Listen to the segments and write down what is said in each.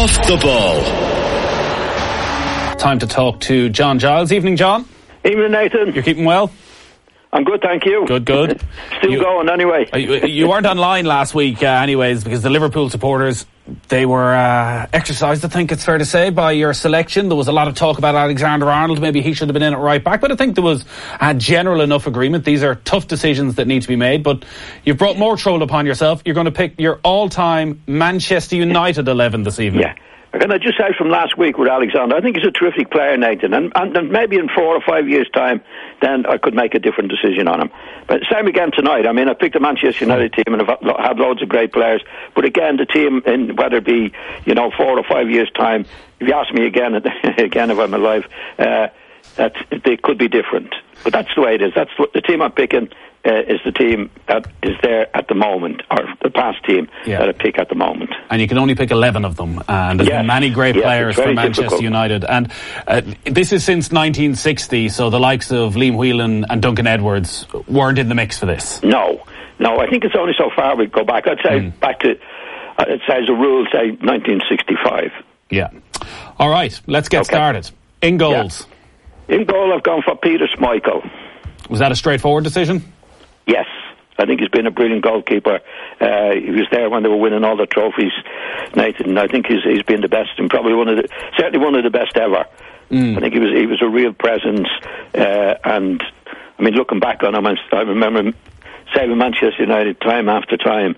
Off the ball. Time to talk to John Giles. Evening, John. Evening, Nathan. You're keeping well? I'm good, thank you. Good. Still going anyway. You weren't online last week anyways, because the Liverpool supporters, they were exercised, I think it's fair to say, by your selection. There was a lot of talk about Alexander-Arnold. Maybe he should have been in at right back, but I think there was a general enough agreement. These are tough decisions that need to be made, but you've brought more trouble upon yourself. You're going to pick your all-time Manchester United 11 this evening. Yeah. And I just said from last week with Alexander, I think he's a terrific player, Nathan, and maybe in 4 or 5 years' time, then I could make a different decision on him. But same again tonight. I mean, I picked the Manchester United team and I've had loads of great players, but again, the team, in whether it be 4 or 5 years' time, if you ask me again if I'm alive, that they could be different. But that's the way it is. That's the team I'm picking. Is the team that is there at the moment, or the past team that I pick at the moment. And you can only pick 11 of them, and there's been many great players for Manchester difficult. United. And this is since 1960, so the likes of Liam Whelan and Duncan Edwards weren't in the mix for this. No, I think it's only so far we go back. I'd say back to, as a rule, say 1965. Yeah. All right, let's get started. In goals. Yeah. In goal, I've gone for Peter Schmeichel. Was that a straightforward decision? Yes, I think he's been a brilliant goalkeeper. He was there when they were winning all the trophies, Nathan. I think he's been the best, and probably certainly one of the best ever. I think he was a real presence, and I mean, looking back on him, I remember saving Manchester United time after time.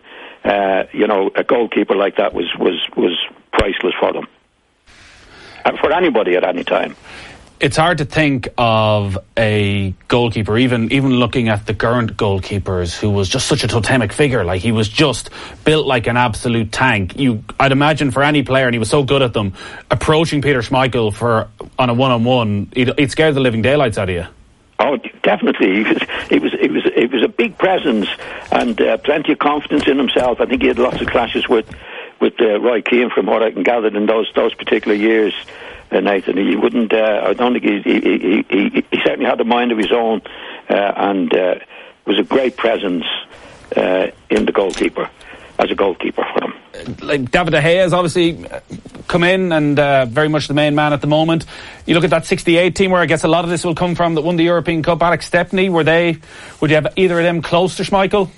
A goalkeeper like that was priceless for them, and for anybody at any time. It's hard to think of a goalkeeper, even looking at the current goalkeepers, who was just such a totemic figure. Like, he was just built like an absolute tank. I'd imagine for any player, and he was so good at them, approaching Peter Schmeichel on a one-on-one, he'd scare the living daylights out of you. Oh, definitely. He was a big presence and plenty of confidence in himself. I think he had lots of clashes with Roy Keane, from what I can gather in those particular years. Nathan, he wouldn't. I don't think he certainly had a mind of his own, and was a great presence in the goalkeeper as a goalkeeper for them. Like David De Gea has obviously come in and very much the main man at the moment. You look at that '68 team, where I guess a lot of this will come from, that won the European Cup. Alex Stepney, would you have either of them close to Schmeichel?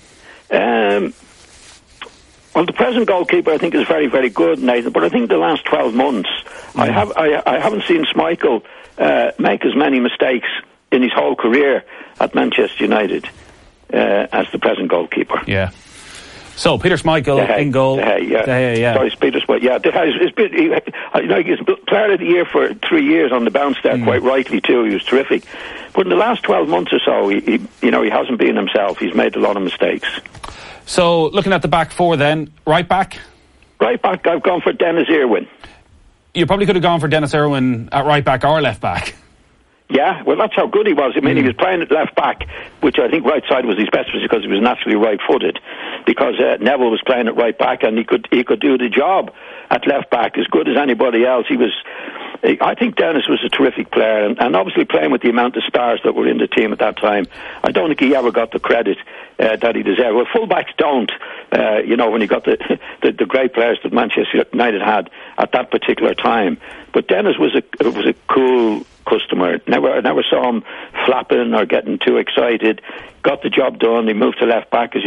Well, the present goalkeeper, I think, is very, very good, Nathan. But I think the last 12 months, I haven't seen Schmeichel make as many mistakes in his whole career at Manchester United as the present goalkeeper. Yeah. So Peter Schmeichel in goal. De Gea. Sorry, Peter Schmeichel. Yeah, De Gea. He's player of the year for 3 years on the bounce there, quite rightly too. He was terrific. But in the last 12 months or so, he hasn't been himself. He's made a lot of mistakes. So, looking at the back four then, right back? Right back, I've gone for Dennis Irwin. You probably could have gone for Dennis Irwin at right back or left back. Yeah, well, that's how good he was. I mean, he was playing at left back, which I think right side was his best, because he was naturally right-footed. Because Neville was playing at right back, and he could do the job at left back as good as anybody else. I think Dennis was a terrific player, and obviously playing with the amount of stars that were in the team at that time, I don't think he ever got the credit that he deserved. Well, fullbacks don't, when you got the great players that Manchester United had at that particular time. But Dennis was a cool customer. I never saw him flapping or getting too excited. Got the job done. He moved to left back, as